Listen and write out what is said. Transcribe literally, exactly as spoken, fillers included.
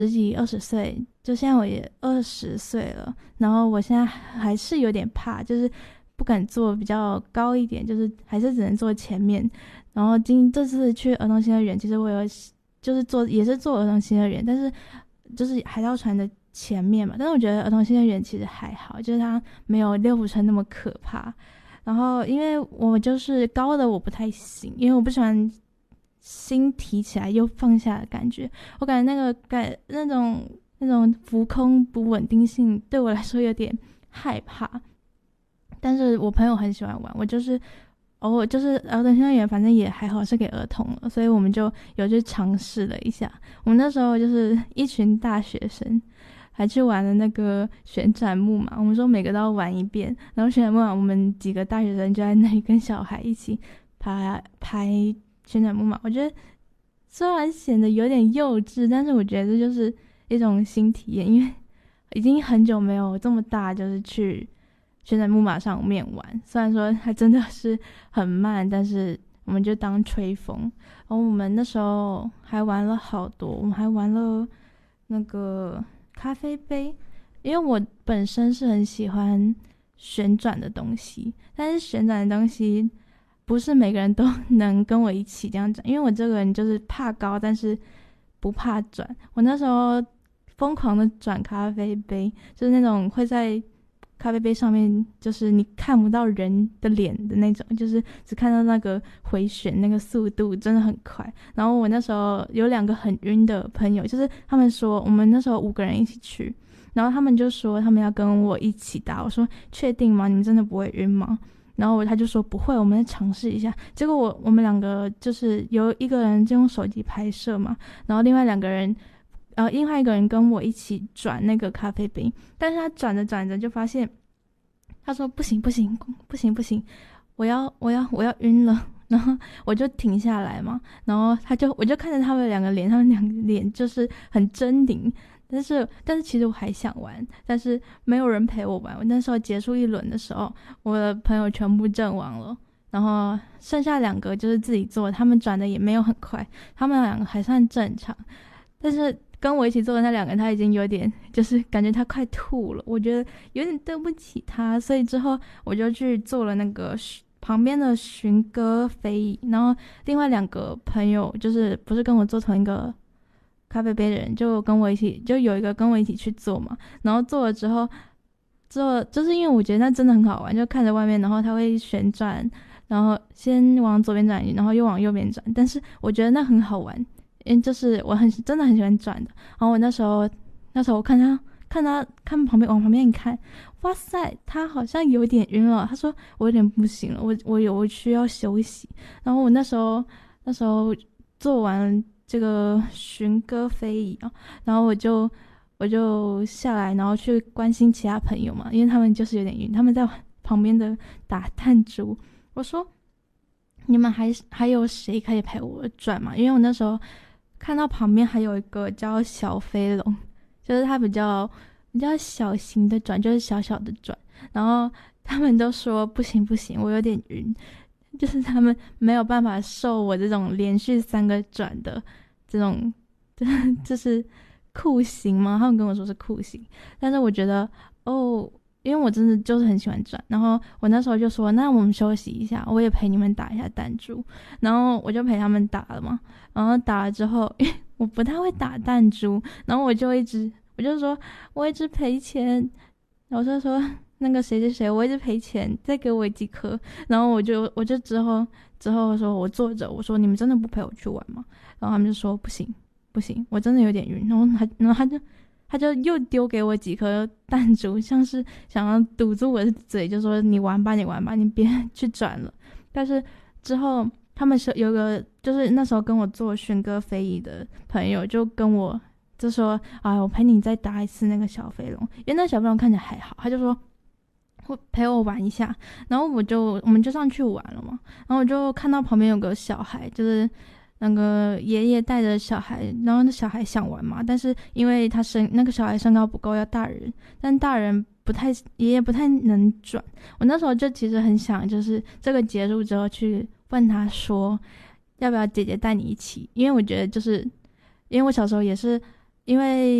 十几二十岁，就现在我也二十岁了，然后我现在还是有点怕，就是不敢坐比较高一点，就是还是只能坐前面。然后今这次去儿童新乐园，其实我有就是坐也是坐儿童新乐园，但是就是海盗船的前面嘛，但是我觉得儿童新乐园其实还好，就是它没有六福村那么可怕。然后因为我就是高的我不太行，因为我不喜欢心提起来又放下的感觉，我感觉那个感那种那种浮空不稳定性对我来说有点害怕。但是我朋友很喜欢玩，我就是偶尔就是儿童新乐园，反正也还好是给儿童了，所以我们就有去尝试了一下。我们那时候就是一群大学生，还去玩了那个旋转木马，我们说每个都要玩一遍。然后旋转木马，我们几个大学生就在那里跟小孩一起拍拍旋转木马。我觉得虽然显得有点幼稚，但是我觉得这就是一种新体验，因为已经很久没有这么大，就是去旋转木马上面玩。虽然说它真的是很慢，但是我们就当吹风。然后我们那时候还玩了好多，我们还玩了那个咖啡杯，因为我本身是很喜欢旋转的东西，但是旋转的东西不是每个人都能跟我一起这样转，因为我这个人就是怕高，但是不怕转。我那时候疯狂的转咖啡杯，就是那种会在咖啡杯上面，就是你看不到人的脸的那种，就是只看到那个回旋那个速度真的很快。然后我那时候有两个很晕的朋友，就是他们说我们那时候五个人一起去，然后他们就说他们要跟我一起打，我说确定吗？你们真的不会晕吗？然后他就说不会，我们再尝试一下。结果我我们两个就是有一个人就用手机拍摄嘛，然后另外两个人呃，另外一个人跟我一起转那个咖啡杯，但是他转着转着就发现，他说不行不行不行不行，我要我要我要晕了。然后我就停下来嘛，然后他就我就看着他们两个脸，他们两个脸就是很狰狞。但是但是其实我还想玩，但是没有人陪我玩。我那时候结束一轮的时候，我的朋友全部阵亡了，然后剩下两个就是自己做，他们转的也没有很快，他们两个还算正常。但是跟我一起做的那两个人，他已经有点就是感觉他快吐了，我觉得有点对不起他，所以之后我就去做了那个旁边的寻歌非议。然后另外两个朋友就是不是跟我做同一个咖啡杯的人，就跟我一起，就有一个跟我一起去做嘛。然后做了之后，做就是因为我觉得那真的很好玩，就看着外面，然后它会旋转，然后先往左边转，然后又往右边转。但是我觉得那很好玩，因为就是我很真的很喜欢转的。然后我那时候那时候我看他看他看旁边往旁边一看，哇塞，他好像有点晕了。他说我有点不行了，我我有我需要休息。然后我那时候那时候做完这个寻歌非议啊，然后我就我就下来，然后去关心其他朋友嘛，因为他们就是有点晕，他们在旁边的打弹珠。我说你们还还有谁可以陪我转嘛？因为我那时候看到旁边还有一个叫小飞龙，就是它比较比较小型的转，就是小小的转。然后他们都说不行不行，我有点晕，就是他们没有办法受我这种连续三个转的这种，就是酷刑吗？他们跟我说是酷刑，但是我觉得哦，因为我真的就是很喜欢转，然后我那时候就说，那我们休息一下，我也陪你们打一下弹珠，然后我就陪他们打了嘛，然后打了之后，我不太会打弹珠，然后我就一直我就说我一直赔钱，老师说那个谁谁谁，我一直赔钱，再给我几颗。然后我就我就之后之后说我坐着，我说你们真的不陪我去玩吗？然后他们就说不行不行，我真的有点晕。然后他然后他就他就又丢给我几颗弹珠，像是想要堵住我的嘴，就说你玩吧你玩吧，你别去转了。但是之后他们是有个就是那时候跟我做寻歌非议的朋友就跟我就说啊，我陪你再打一次那个小飞龙，因为那小飞龙看起来还好，他就说会陪我玩一下。然后我就我们就上去玩了嘛，然后我就看到旁边有个小孩，就是那个爷爷带着小孩，然后那小孩想玩嘛，但是因为他身那个小孩身高不够，要大人，但大人不太爷爷不太能转。我那时候就其实很想，就是这个结束之后去问他说，要不要姐姐带你一起？因为我觉得就是因为我小时候也是。因因为